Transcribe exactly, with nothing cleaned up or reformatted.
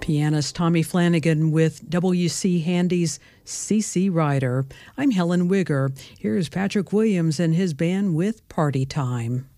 Pianist Tommy Flanagan with W C Handy's C C Rider. I'm Helen Wigger. Here's Patrick Williams and his band with Party Time.